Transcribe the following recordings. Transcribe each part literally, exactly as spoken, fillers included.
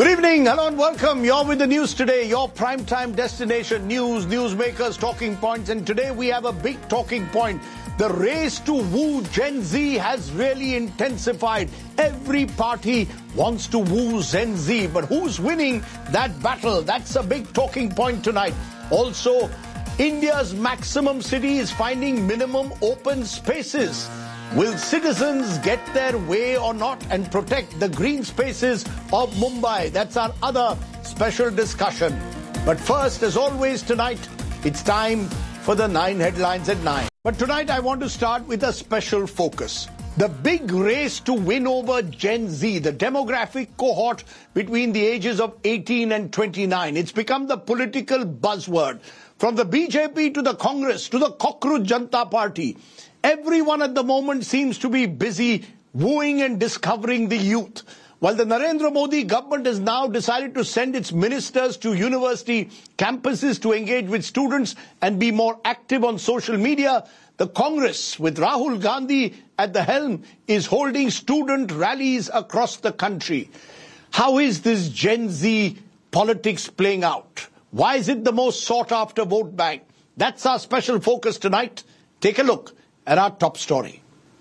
Good evening, hello and welcome. You're with the news today, your primetime destination, news, newsmakers, talking points. And today we have a big talking point. The race to woo Gen Z has really intensified. Every party wants to woo Gen Z, but who's winning that battle? That's a big talking point tonight. Also, India's maximum city is finding minimum open spaces. Will citizens get their way or not and protect the green spaces of Mumbai? That's our other special discussion. But first, as always tonight, it's time for the nine headlines at nine. But tonight I want to start with a special focus. The big race to win over Gen Z, the demographic cohort between the ages of eighteen and twenty-nine. It's become the political buzzword. From the B J P to the Congress to the Cockroach Janata Party, everyone at the moment seems to be busy wooing and discovering the youth. While the Narendra Modi government has now decided to send its ministers to university campuses to engage with students and be more active on social media, the Congress, with Rahul Gandhi at the helm, is holding student rallies across the country. How is this Gen Z politics playing out? Why is it the most sought-after vote bank? That's our special focus tonight. Take a look at our top story.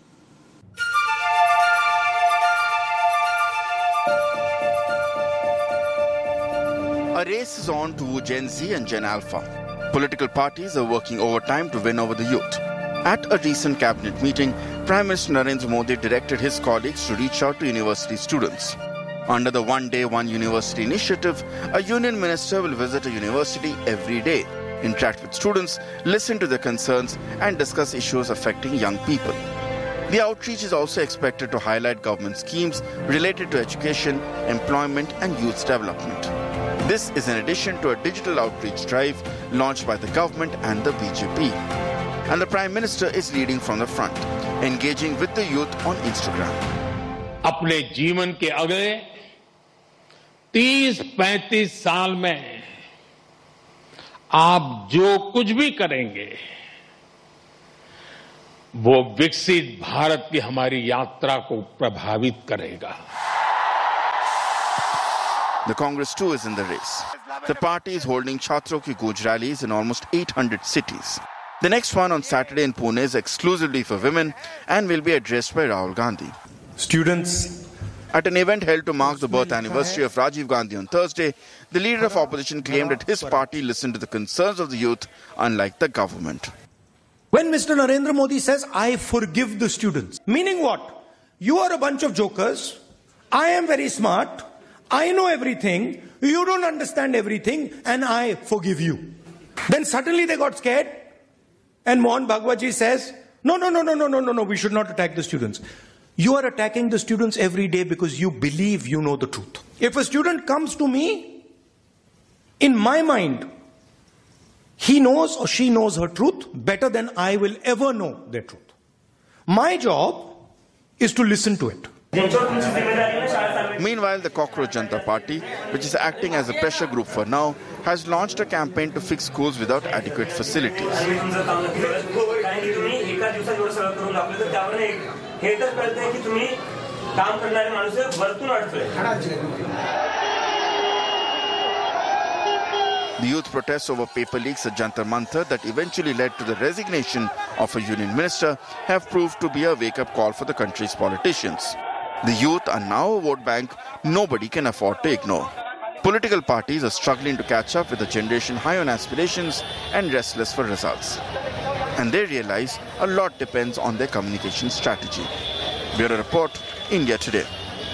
A race is on to woo Gen Z and Gen Alpha. Political parties are working overtime to win over the youth. At a recent cabinet meeting, Prime Minister Narendra Modi directed his colleagues to reach out to university students. Under the One Day, One University initiative, a union minister will visit a university every day, interact with students, listen to their concerns, and discuss issues affecting young people. The outreach is also expected to highlight government schemes related to education, employment, and youth development. This is in addition to a digital outreach drive launched by the government and the B J P. And the Prime Minister is leading from the front, engaging with the youth on Instagram. अपने जीवन के अगले तीस पैंतीस साल में आप जो कुछ भी करेंगे वो विकसित भारत की हमारी यात्रा को प्रभावित करेगा. The Congress too is in the race. The party is holding Chhatro Ki Gooj rallies in almost eight hundred cities. The next one on Saturday in Pune is exclusively for women and will be addressed by Rahul Gandhi. Students. At an event held to mark the birth anniversary of Rajiv Gandhi on Thursday, the leader of opposition claimed that his party listened to the concerns of the youth, unlike the government. When Mister Narendra Modi says, I forgive the students, meaning what? You are a bunch of jokers. I am very smart. I know everything. You don't understand everything. And I forgive you. Then suddenly they got scared. And Mohan Bhagwatji says, no, no, no, no, no, no, no, no. We should not attack the students. You are attacking the students every day because you believe you know the truth. If a student comes to me, in my mind, he knows or she knows her truth better than I will ever know their truth. My job is to listen to it. Meanwhile, the Cockroach Janata Party, which is acting as a pressure group for now, has launched a campaign to fix schools without adequate facilities. The youth protests over paper leaks at Jantar Mantar that eventually led to the resignation of a union minister have proved to be a wake-up call for the country's politicians. The youth are now a vote bank nobody can afford to ignore. Political parties are struggling to catch up with a generation high on aspirations and restless for results. And they realize a lot depends on their communication strategy. Bureau Report, India Today.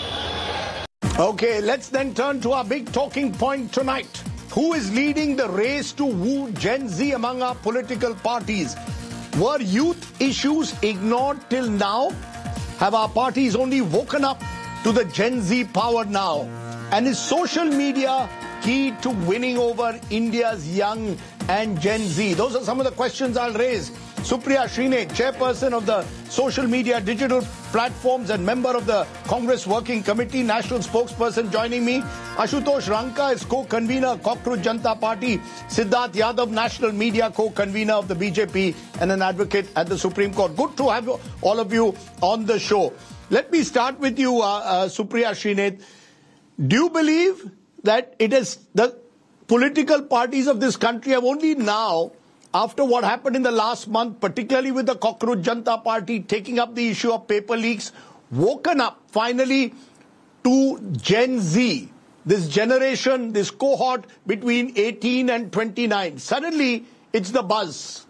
Okay, let's then turn to our big talking point tonight. Who is leading the race to woo Gen Z among our political parties? Were youth issues ignored till now? Have our parties only woken up to the Gen Z power now? And is social media key to winning over India's young and Gen Z? Those are some of the questions I'll raise. Supriya Srinath, chairperson of the social media digital platforms and member of the Congress Working Committee, national spokesperson, joining me. Ashutosh Ranka is co-convener, Cockroach Janata Party. Siddharth Yadav, national media co-convener of the B J P and an advocate at the Supreme Court. Good to have all of you on the show. Let me start with you, uh, uh, Supriya Srinath. Do you believe that it is the political parties of this country have only now, after what happened in the last month, particularly with the Cockroach Janata Party taking up the issue of paper leaks, woken up finally to Gen Z, this generation, this cohort between eighteen and twenty-nine. Suddenly, it's the buzz.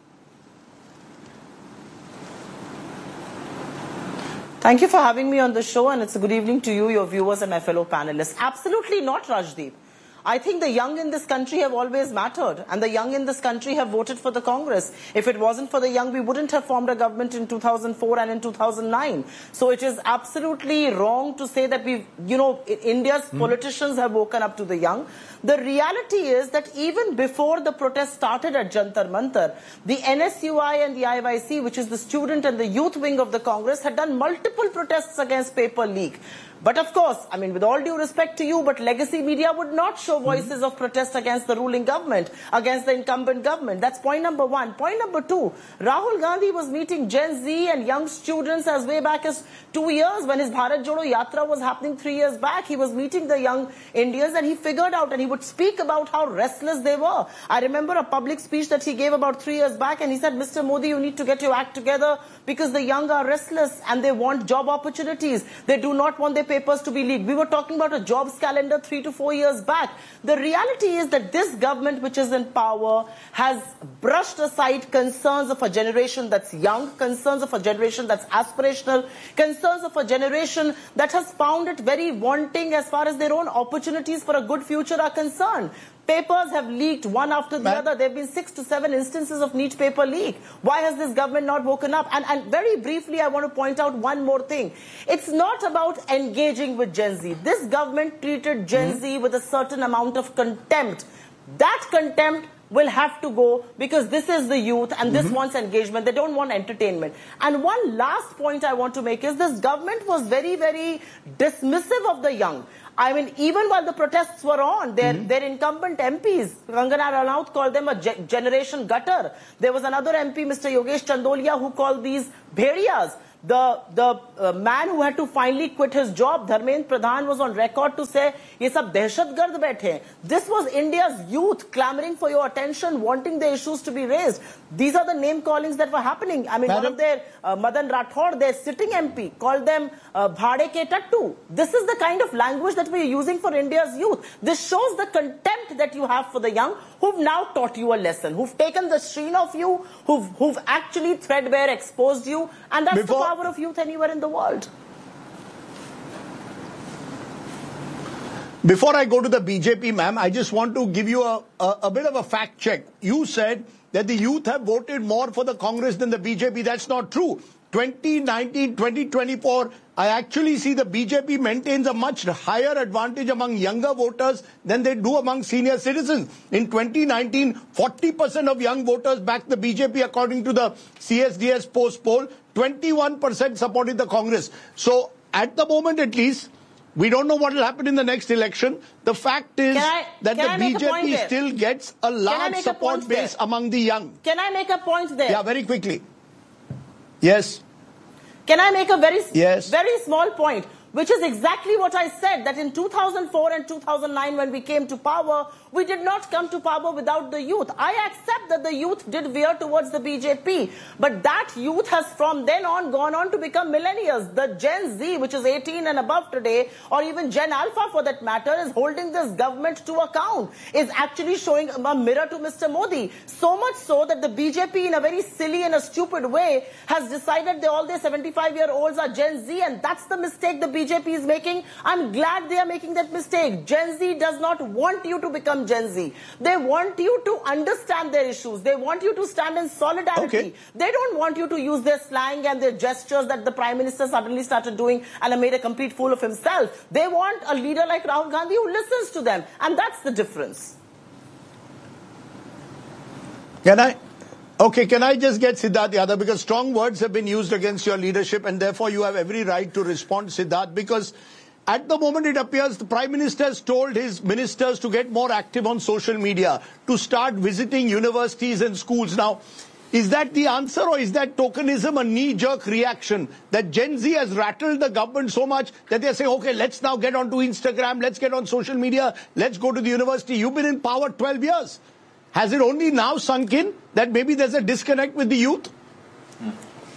Thank you for having me on the show, and it's a good evening to you, your viewers, and my fellow panelists. Absolutely not, Rajdeep. I think the young in this country have always mattered, and the young in this country have voted for the Congress. If it wasn't for the young, we wouldn't have formed a government in two thousand four and in two thousand nine. So it is absolutely wrong to say that we've, you know, India's mm. politicians have woken up to the young. The reality is that even before the protest started at Jantar Mantar, the N S U I and the I Y C, which is the student and the youth wing of the Congress, had done multiple protests against paper leak. But of course, I mean, with all due respect to you, but legacy media would not show voices mm-hmm. of protest against the ruling government, against the incumbent government. That's point number one. Point number two, Rahul Gandhi was meeting Gen Z and young students as way back as two years when his Bharat Jodo Yatra was happening three years back. He was meeting the young Indians and he figured out and he would speak about how restless they were. I remember a public speech that he gave about three years back and he said, Mister Modi, you need to get your act together because the young are restless and they want job opportunities. They do not want their papers to be leaked. We were talking about a jobs calendar three to four years back. The reality is that this government, which is in power, has brushed aside concerns of a generation that's young, concerns of a generation that's aspirational, concerns of a generation that has found it very wanting as far as their own opportunities for a good future are concerned. Papers have leaked one after the But other. There have been six to seven instances of NEET paper leak. Why has this government not woken up? And, and very briefly, I want to point out one more thing. It's not about engaging with Gen Z. This government treated Gen mm-hmm. Z with a certain amount of contempt. That contempt will have to go because this is the youth and this mm-hmm. wants engagement. They don't want entertainment. And one last point I want to make is this government was very, very dismissive of the young. I mean, even while the protests were on, their, mm-hmm. their incumbent M Ps, Kangana Ranaut called them a ge generation gutter. There was another M P, Mister Yogesh Chandolia, who called these bhediyas. The, the uh, man who had to finally quit his job, Dharmendra Pradhan, was on record to say, ye sab dehshatgard baithe hain. This was India's youth clamoring for your attention, wanting the issues to be raised. These are the name callings that were happening. I mean, Madam? one of their, uh, Madan Rathod, their sitting M P, called them uh, bhade ke tattu. This is the kind of language that we are using for India's youth. This shows the contempt that you have for the young, who've now taught you a lesson, who've taken the sheen of you, who've, who've actually threadbare exposed you, and that's Before the power of youth anywhere in the world. Before I go to the B J P, ma'am, I just want to give you a, a, a bit of a fact check. You said that the youth have voted more for the Congress than the B J P. That's not true. twenty nineteen, twenty twenty-four, I actually see the B J P maintains a much higher advantage among younger voters than they do among senior citizens. In twenty nineteen, forty percent of young voters backed the B J P according to the C S D S post poll. twenty-one percent supported the Congress. So at the moment at least, we don't know what will happen in the next election. The fact is I, that the B J P still gets a large support base there? among the young. Can I make a point there? Yeah, very quickly. Yes. Can I make a very, yes. very small point? Which is exactly what I said, that in two thousand four and two thousand nine when we came to power, we did not come to power without the youth. I accept that the youth did veer towards the B J P, but that youth has from then on gone on to become millennials. The Gen Z, which is eighteen and above today, or even Gen Alpha for that matter, is holding this government to account, is actually showing a mirror to Mister Modi. So much so that the B J P, in a very silly and a stupid way, has decided that all their seventy-five-year-olds are Gen Z, and that's the mistake the B J P is making. I'm glad they are making that mistake. Gen Z does not want you to become Gen Z. They want you to understand their issues. They want you to stand in solidarity. Okay. They don't want you to use their slang and their gestures that the Prime Minister suddenly started doing and have made a complete fool of himself. They want a leader like Rahul Gandhi who listens to them. And that's the difference. Can I? Okay, can I just get Siddharth Yadav, because strong words have been used against your leadership and therefore you have every right to respond, Siddharth, because at the moment it appears the Prime Minister has told his ministers to get more active on social media, to start visiting universities and schools. Now, Is that the answer, or is that tokenism a knee-jerk reaction that Gen Z has rattled the government so much that they're saying, okay, let's now get onto Instagram, let's get on social media, let's go to the university. You've been in power twelve years. Has it only now sunk in that maybe there's a disconnect with the youth? Hmm.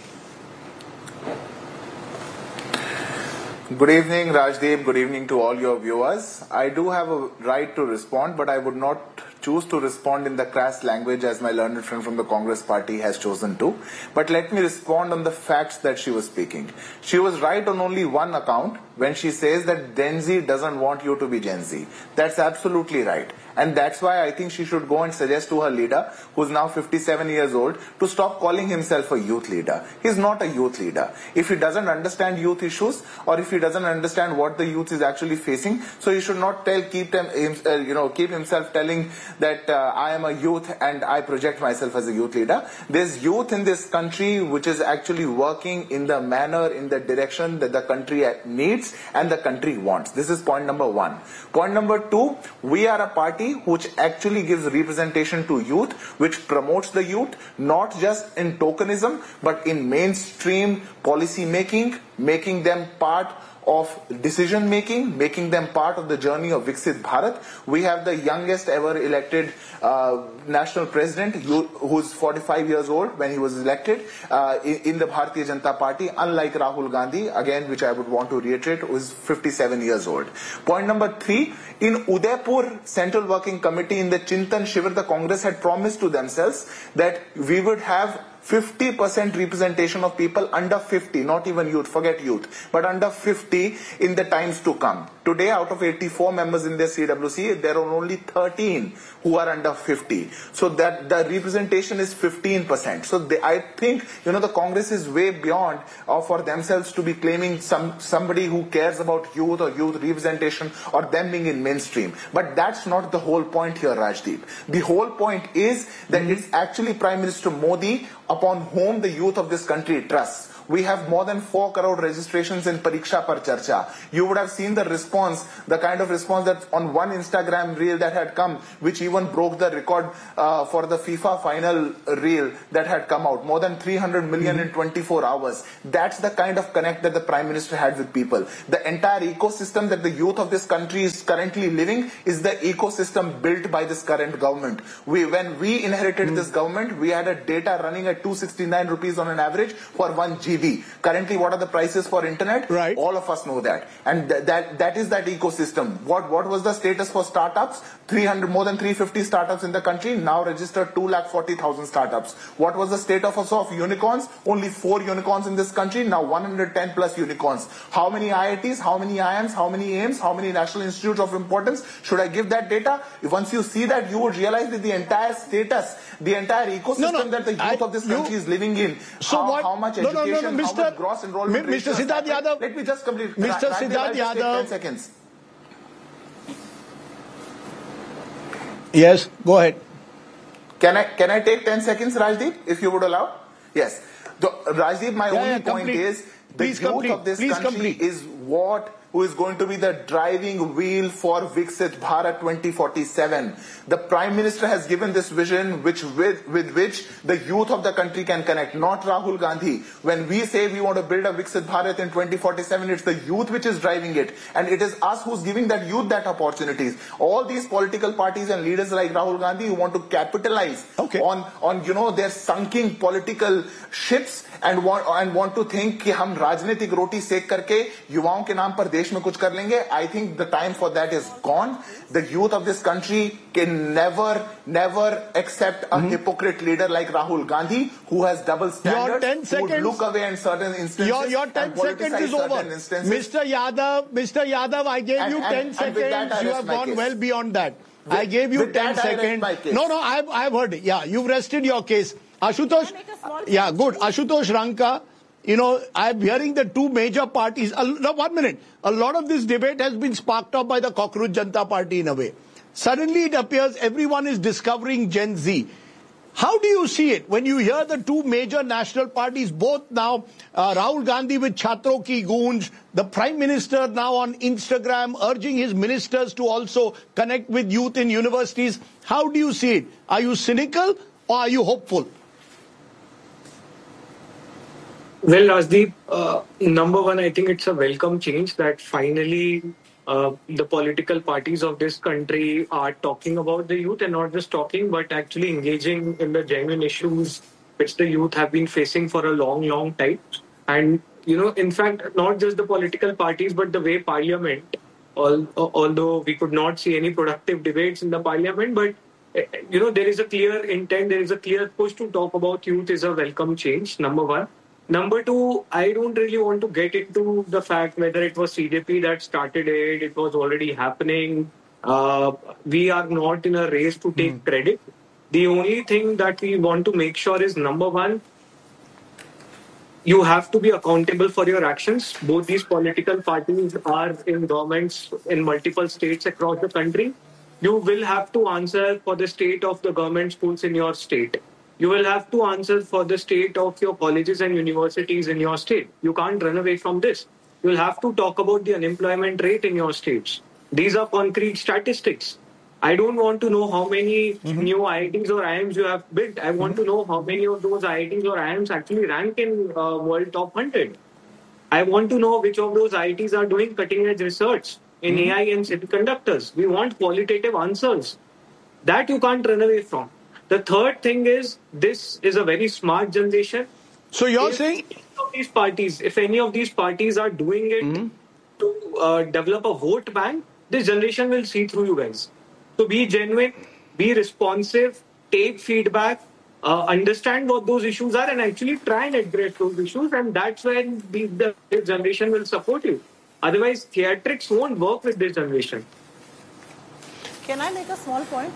Good evening, Rajdeep. Good evening to all your viewers. I do have a right to respond, but I would not choose to respond in the crass language as my learned friend from the Congress party has chosen to. But let me respond on the facts that she was speaking. She was right on only one account when she says that Gen Z doesn't want you to be Gen Z. That's absolutely right. And that's why I think she should go and suggest to her leader, who's now fifty-seven years old, to stop calling himself a youth leader. He's not a youth leader. If he doesn't understand youth issues, or if he doesn't understand what the youth is actually facing, so he should not tell, keep them, uh, you know, keep himself telling that uh, I am a youth and I project myself as a youth leader. There's youth in this country which is actually working in the manner, in the direction that the country needs and the country wants. This is point number one. Point number two, we are a party which actually gives representation to youth, which promotes the youth, not just in tokenism, but in mainstream policy making, making them part of decision making, making them part of the journey of Viksit Bharat. We have the youngest ever elected uh, national president, who's forty-five years old when he was elected uh, in, in the Bharatiya Janata Party, unlike Rahul Gandhi, again, which I would want to reiterate, who is fifty-seven years old. Point number three, in Udaipur Central Working Committee, in the Chintan Shivir, the Congress had promised to themselves that we would have fifty percent representation of people under fifty, not even youth, forget youth, but under fifty in the times to come. Today, out of eighty-four members in the C W C, there are only thirteen who are under fifty. So that the representation is fifteen percent. So they, I think, you know, the Congress is way beyond uh, for themselves to be claiming some somebody who cares about youth or youth representation or them being in mainstream. But that's not the whole point here, Rajdeep. The whole point is that mm-hmm. it's actually Prime Minister Modi upon whom the youth of this country trusts. We have more than four crore registrations in Pariksha Par Charcha. You would have seen the response, the kind of response that on one Instagram reel that had come, which even broke the record uh, for the FIFA final reel that had come out. More than three hundred million mm-hmm. in twenty-four hours. That's the kind of connect that the Prime Minister had with people. The entire ecosystem that the youth of this country is currently living is the ecosystem built by this current government. We, when we inherited mm-hmm. this government, we had a data running at two hundred sixty-nine rupees on an average for one G B. Currently, what are the prices for internet? Right. All of us know that. And th that that is that ecosystem. What what was the status for startups? three hundred, more than three hundred fifty startups in the country, now registered two lakh forty thousand startups. What was the status of unicorns? Only four unicorns in this country, now one hundred ten plus unicorns. How many I I Ts, how many I I Ms, how many A I I Ms, how many national institutes of importance? Should I give that data? If once you see that, you would realize that the entire status, the entire ecosystem no, no, that the youth I, of this country you, is living in, so how, what, how much education, no, no, no, no, Mister how much gross enrollment. Mister Siddharth Yadav, let me just complete. Mister Siddharth Yadav, ten seconds. Yes, go ahead. Can I can I take ten seconds, Rajdeep, if you would allow? Yes. The, Rajdeep, my yeah, only yeah, point complete. is the Please youth complete. of this Please country complete. is what who is going to be the driving wheel for Viksit Bharat twenty forty-seven. The Prime Minister has given this vision which with, with which the youth of the country can connect, not Rahul Gandhi. When we say we want to build a Viksit Bharat in twenty forty-seven, it's the youth which is driving it. And it is us who's giving that youth that opportunities. All these political parties and leaders like Rahul Gandhi who want to capitalize okay. on, on, you know, their sunken political ships and want, and want to think कि हम राजनीतिक रोटी सेक करके युवाओं के नाम पर देश में कुछ कर लेंगे. I think the time for that is gone. The youth of this country can never, never accept a mm-hmm. hypocrite leader like Rahul Gandhi, who has double standards, who would look away in certain instances. Your, your ten seconds is over. Mister Yadav, Mister Yadav, I gave and, you ten and, seconds. And you have gone case. well beyond that. With, I gave you ten seconds. No, no, I've, I've heard it. Yeah, you've rested your case. Ashutosh, yeah, good. Ashutosh Ranka, you know, I'm hearing the two major parties. Uh, no, one minute. A lot of this debate has been sparked up by the Cockroach Janata Party in a way. Suddenly it appears everyone is discovering Gen Z. How do you see it when you hear the two major national parties, both now, uh, Rahul Gandhi with Chhatron Ki Goonj, the Prime Minister now on Instagram urging his ministers to also connect with youth in universities? How do you see it? Are you cynical or are you hopeful? Well, Rajdeep, uh, number one, I think it's a welcome change that finally uh, the political parties of this country are talking about the youth, and not just talking, but actually engaging in the genuine issues which the youth have been facing for a long, long time. And, you know, in fact, not just the political parties, but the way Parliament, al- although we could not see any productive debates in the Parliament, but eh, you know, there is a clear intent, there is a clear push to talk about youth is a welcome change, number one. Number two, I don't really want to get into the fact whether it was C J P that started it, it was already happening. Uh, we are not in a race to take mm. credit. The only thing that we want to make sure is, number one, you have to be accountable for your actions. Both these political parties are in governments in multiple states across the country. You will have to answer for the state of the government schools in your state. You will have to answer for the state of your colleges and universities in your state. You can't run away from this. You will have to talk about the unemployment rate in your states. These are concrete statistics. I don't want to know how many mm-hmm. new I I Ts or I I Ms you have built. I want mm-hmm. to know how many of those I I Ts or I I Ms actually rank in uh, World Top one hundred. I want to know which of those I I Ts are doing cutting-edge research in mm-hmm. A I and semiconductors. We want qualitative answers. That you can't run away from. The third thing is, this is a very smart generation. So you're if saying... Any of these parties, if any of these parties are doing it mm-hmm. to uh, develop a vote bank, this generation will see through you guys. So be genuine, be responsive, take feedback, uh, understand what those issues are, and actually try and address those issues. And that's when the, the, the generation will support you. Otherwise, theatrics won't work with this generation. Can I make a small point?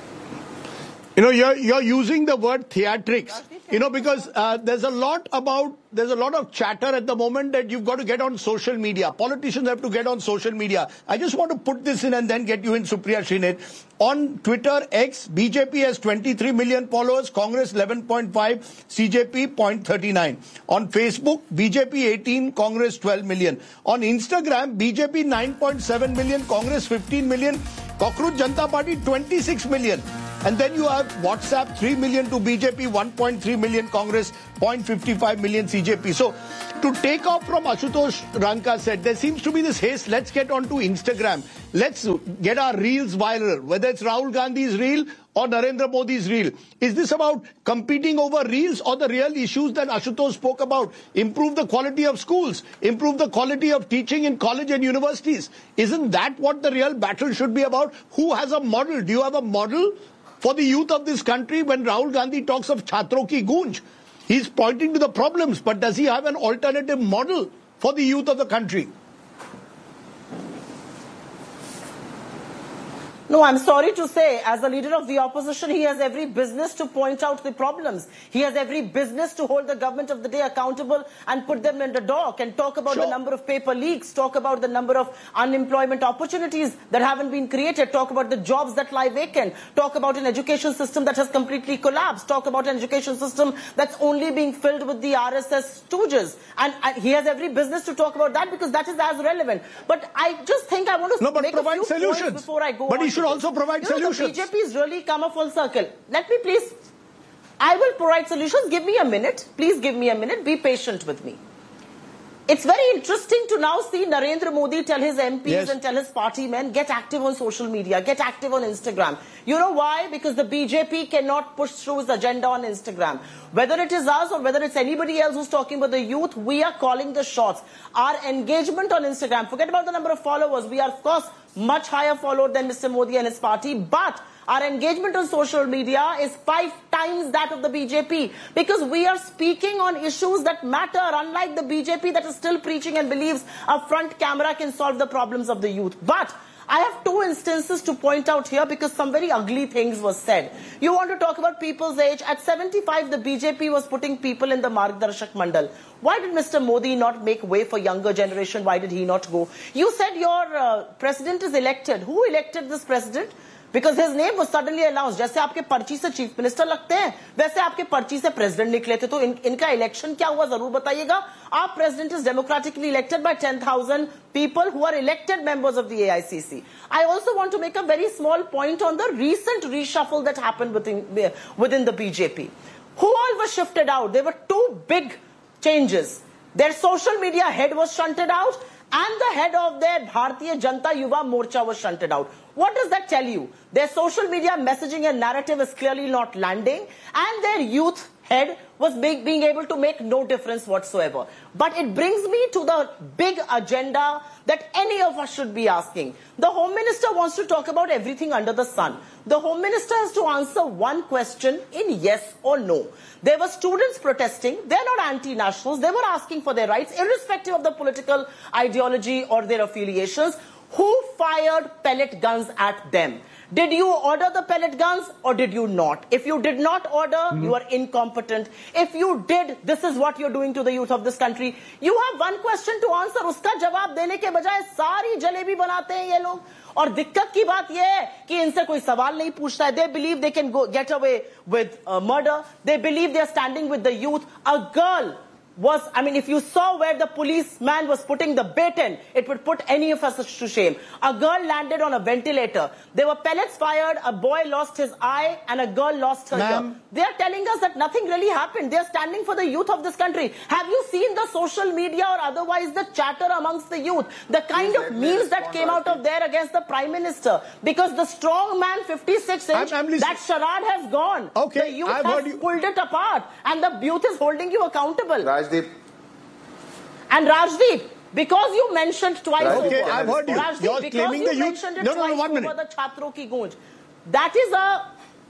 You know, you're, you're using the word theatrics, you know, because uh, there's a lot about, there's a lot of chatter at the moment that you've got to get on social media. Politicians have to get on social media. I just want to put this in and then get you in, Supriya Shrinet. On Twitter, X, B J P has twenty-three million followers, Congress eleven point five, C J P zero point three nine. On Facebook, B J P eighteen, Congress twelve million. On Instagram, B J P nine point seven million, Congress fifteen million, Cockroach Janata Party twenty-six million. And then you have WhatsApp, three million to B J P, one point three million Congress, zero point five five million C J P. So, to take off from Ashutosh Ranka said, there seems to be this haste. Let's get onto Instagram. Let's get our reels viral, whether it's Rahul Gandhi's reel or Narendra Modi's reel. Is this about competing over reels or the real issues that Ashutosh spoke about? Improve the quality of schools, improve the quality of teaching in college and universities. Isn't that what the real battle should be about? Who has a model? Do you have a model for the youth of this country? When Rahul Gandhi talks of Chhatron ki Goonj, he's pointing to the problems, but does he have an alternative model for the youth of the country? No, I'm sorry to say, as the leader of the opposition, he has every business to point out the problems. He has every business to hold the government of the day accountable and put them in the dock and talk about sure. the number of paper leaks, talk about the number of unemployment opportunities that haven't been created, talk about the jobs that lie vacant, talk about an education system that has completely collapsed, talk about an education system that's only being filled with the R S S stooges. And, and he has every business to talk about that because that is as relevant. But I just think I want to no, but make a few solutions. points before I go but on. Should also provide you know, solutions. The B J P's really come a full circle. Let me please, I will provide solutions. Give me a minute. Please give me a minute. Be patient with me. It's very interesting to now see Narendra Modi tell his M Ps yes. and tell his party men, get active on social media, get active on Instagram. You know why? Because the B J P cannot push through its agenda on Instagram. Whether it is us or whether it's anybody else who's talking about the youth, we are calling the shots. Our engagement on Instagram, forget about the number of followers. We are, of course, much higher followed than Mister Modi and his party, but our engagement on social media is five times that of the B J P because we are speaking on issues that matter, unlike the B J P that is still preaching and believes a front camera can solve the problems of the youth. But I have two instances to point out here because some very ugly things were said. You want to talk about people's age. At seventy-five, the B J P was putting people in the Margdarshak Mandal. Why did Mister Modi not make way for younger generation? Why did he not go? You said your uh, president is elected. Who elected this president? Because his name was suddenly announced. जैसे आपके पर्ची से chief minister लगते हैं, वैसे आपके पर्ची से प्रेसिडेंट निकले थे. तो इन, इनका इलेक्शन क्या हुआ जरूर बताइएगा. Our president is democratically elected by ten thousand people who are elected members of the A I C C. I also want to make a very small point on the recent reshuffle that happened within, within the B J P. Who all were shifted out? There were two big changes. Their social media head was shunted out, and the head of their Bharatiya Janata Yuva Morcha was shunted out. What does that tell you? Their social media messaging and narrative is clearly not landing, and their youth head was being, being able to make no difference whatsoever. But it brings me to the big agenda that any of us should be asking. The Home Minister wants to talk about everything under the sun. The Home Minister has to answer one question in yes or no. There were students protesting. They're not anti-nationals. They were asking for their rights, irrespective of the political ideology or their affiliations. Who fired pellet guns at them? Did you order the pellet guns or did you not? If you did not order, mm-hmm. you are incompetent. If you did, this is what you're doing to the youth of this country. You have one question to answer. Uska jawab dene ke bajaye सारी जलेबी बनाते हैं ये लोग. और दिक्कत की बात ये है कि इनसे कोई सवाल नहीं पूछता है. They believe they can go get away with uh, murder. They believe they are standing with the youth. A girl was, I mean, if you saw where the policeman was putting the bait in, it would put any of us to shame. A girl landed on a ventilator. There were pellets fired, a boy lost his eye, and a girl lost her ear. They are telling us that nothing really happened. They are standing for the youth of this country. Have you seen the social media or otherwise the chatter amongst the youth? The kind of memes that came out of there against the Prime Minister. Because the strong man, fifty-six inch, I'm, I'm that charade has gone. Okay, the youth I've has you. pulled it apart. And the youth is holding you accountable. Rajdeep. And Rajdeep, because you mentioned twice Rajdeep, okay, over, I've heard you. Rajdeep, You're because claiming you the youth. mentioned it No, no, twice no, one minute. over the Chhatro ki Goonj. That is a...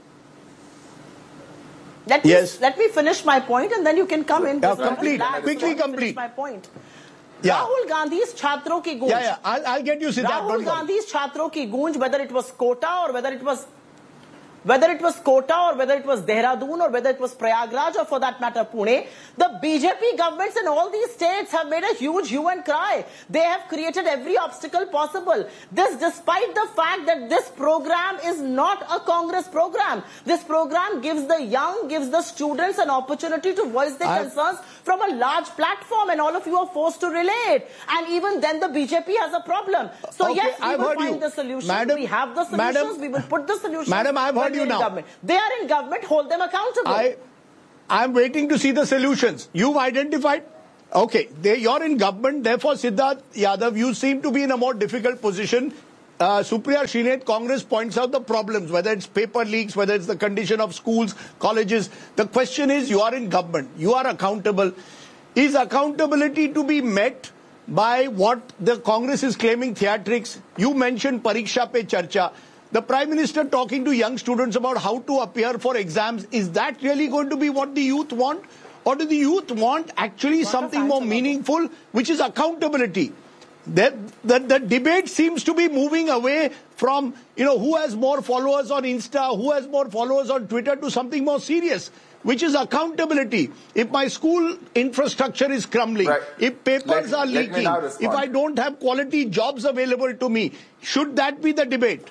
Let me, yes. let me finish my point and then you can come in. Yeah, complete. Relax. Quickly Let me complete. finish my point. Yeah. Rahul Gandhi's Chhatro ki Goonj. Yeah, yeah. I'll, I'll get you, Siddharth. Rahul Gandhi's Chhatro ki Goonj, whether it was Kota or whether it was... Whether it was Kota or whether it was Dehradun or whether it was Prayagraj or for that matter Pune, the B J P governments in all these states have made a huge hue and cry. They have created every obstacle possible. This despite the fact that this program is not a Congress program. This program gives the young, gives the students an opportunity to voice their I've... concerns from a large platform, and all of you are forced to relay it. And even then the B J P has a problem. So okay, yes, we I've will heard find you. the solution. Madam, we have the solutions. Madam, we will put the solutions. Madam, I've heard you now. Government. They are in government, hold them accountable. I, I'm waiting to see the solutions. You've identified, okay, they, you're in government, therefore Siddharth Yadav, you seem to be in a more difficult position. Uh, Supriya Shrinet, Congress points out the problems, whether it's paper leaks, whether it's the condition of schools, colleges. The question is, you are in government, you are accountable. Is accountability to be met by what the Congress is claiming theatrics? You mentioned Pariksha Pe Charcha. The Prime Minister talking to young students about how to appear for exams. Is that really going to be what the youth want? Or do the youth want actually What something more meaningful, which is accountability? That, that the debate seems to be moving away from, you know, who has more followers on Insta, who has more followers on Twitter, to something more serious, which is accountability. If my school infrastructure is crumbling, right. if papers let, are leaking, if I don't have quality jobs available to me, should that be the debate?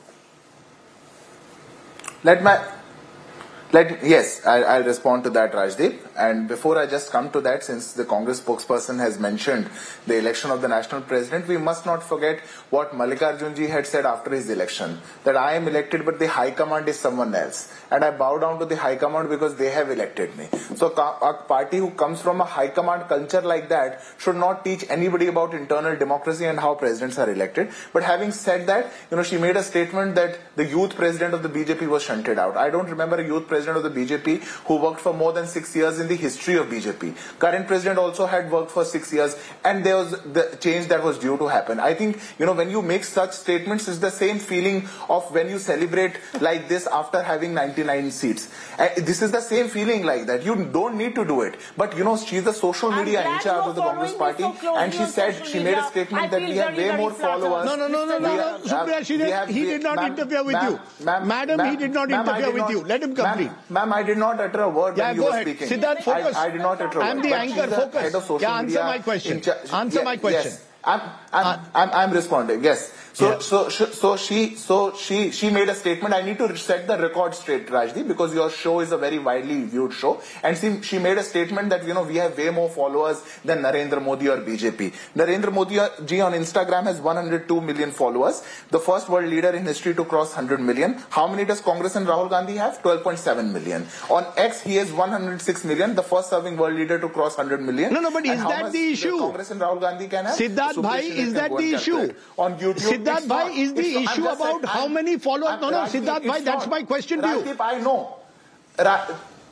Let my, let, yes, I, I'll respond to that, Rajdeep. And before I just come to that, since the Congress spokesperson has mentioned the election of the national president, we must not forget what Mallikarjun ji had said after his election, that I am elected but the high command is someone else. And I bow down to the high command because they have elected me. So a party who comes from a high command culture like that should not teach anybody about internal democracy and how presidents are elected. But having said that, you know, she made a statement that the youth president of the B J P was shunted out. I don't remember a youth president of the B J P who worked for more than six years in the history of B J P. Current president also had worked for six years and there was the change that was due to happen. I think, you know, when you make such statements, it's the same feeling of when you celebrate like this after having ninety-nine seats. Uh, this is the same feeling like that. You don't need to do it. But, you know, she's the social media in charge of the Congress party so and she said, she made a statement that we have way more followers. No, no, no, no, no, no. Supriya, she did, he did not interfere with you. Madam, he did not interfere with you. Let him complete. Ma'am, I did not utter a word yeah, when you go were ahead. speaking. Siddharth, focus. I, I did not utter a word. I'm the but anchor, focus. Head of social yeah, answer media my question. Cha- answer yeah, my question. Yes. I'm, I'm, uh, I'm, I'm responding, yes. So, yeah. so, so, so she, so she, she made a statement. I need to set the record straight, Rajdeep, because your show is a very widely viewed show. And she, she made a statement that, you know, we have way more followers than Narendra Modi or B J P. Narendra Modi ji on Instagram has one hundred two million followers. The first world leader in history to cross one hundred million. How many does Congress and Rahul Gandhi have? twelve point seven million. On X, he has one hundred six million, the first serving world leader to cross one hundred million. No, no, but is that the issue? Congress and Rahul Gandhi can have? Siddharth Bhai, is that the issue? On YouTube, Siddharth Bhai, is the issue about saying, how many followers? I'm, no, no, Rajdeep, Siddharth Bhai, that's not. my question to you. Rajdeep, I know. Ra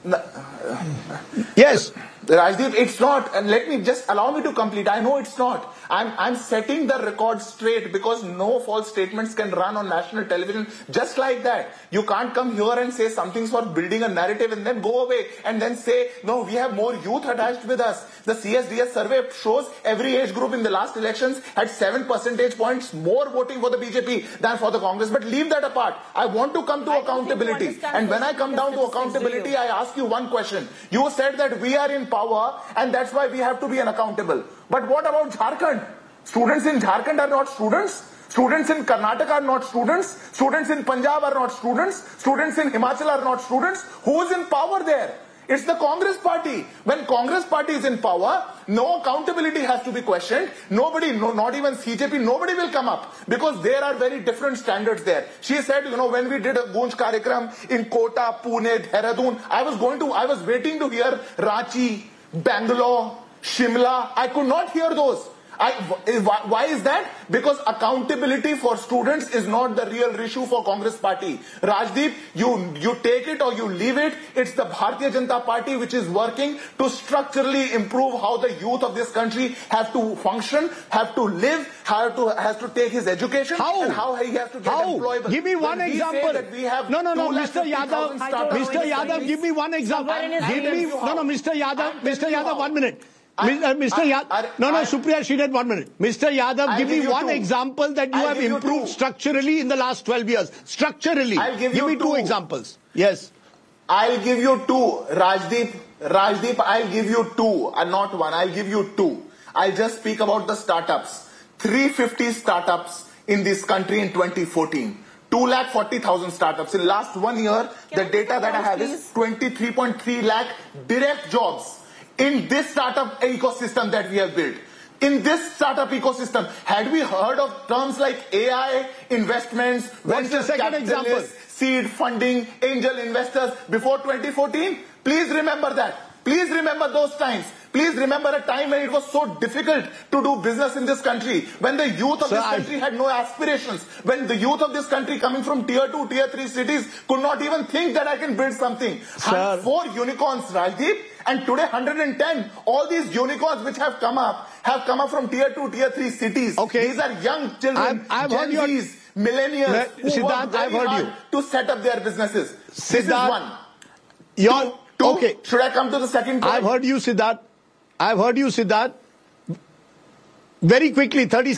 yes. Rajdeep, it's not. And let me just allow me to complete. I know it's not. I'm, I'm setting the record straight because no false statements can run on national television just like that. You can't come here and say something's for building a narrative and then go away and then say, no, we have more youth attached with us. The C S D S survey shows every age group in the last elections had seven percentage points more voting for the B J P than for the Congress. But leave that apart. I want to come to I accountability. And when I come down to accountability, I ask you one question. You said that we are in power and that's why we have to be unaccountable. But what about Jharkhand? Students in Jharkhand are not students. Students in Karnataka are not students. Students in Punjab are not students. Students in Himachal are not students. Who is in power there? It's the Congress party. When Congress party is in power, no accountability has to be questioned. Nobody, no, not even C J P, nobody will come up because there are very different standards there. She said, you know, when we did a Gunj Karikram in Kota, Pune, Dehradun, I was going to, I was waiting to hear Ranchi, Bangalore, Shimla. I could not hear those. I, why is that? Because accountability for students is not the real issue for Congress party. Rajdeep, you, you take it or you leave it. It's the Bharatiya Janata Party which is working to structurally improve how the youth of this country have to function, have to live, have to, has to take his education, how? and how he has to get how? employable. Give me one when example. That we have no, no, no, Mister Yadav, Mister Yadav, give me one example. Give me, no, no, Mister Yadav, Mister Yadav, one minute. I, uh, Mister Yadav, no, no, I, Supriya, she did one minute. Mister Yadav, I'll give me give one two. example that you I'll have you improved two. structurally in the last twelve years. Structurally. I'll give, give you me two. two examples. Yes. I'll give you two. Rajdeep, Rajdeep, I'll give you two, and not one. I'll give you two. I'll just speak about the startups. three hundred fifty startups in this country in twenty fourteen. two lakh forty thousand startups. In last one year, Can the data that I have please? is twenty-three point three lakh direct jobs in this startup ecosystem that we have built. In this startup ecosystem, had we heard of terms like A I, investments, What's the venture second example? capitalists, seed funding, angel investors before twenty fourteen? Please remember that. Please remember those times. Please remember a time when it was so difficult to do business in this country, when the youth of Sir, this country had no aspirations, when the youth of this country coming from tier two, tier three cities could not even think that I can build something. Sir. Four unicorns, Rajdeep, and today one hundred ten. All these unicorns which have come up have come up from tier two, tier three cities. Okay. These are young children, I've, I've Gen heard your, Zs, millennials, who Siddharth, work very I've heard hard you. to set up their businesses. This is Siddharth, one. Your, Two, two, okay. Should I come to the second point? I've heard you, Siddharth. I've heard you, Siddharth. Very quickly, thirty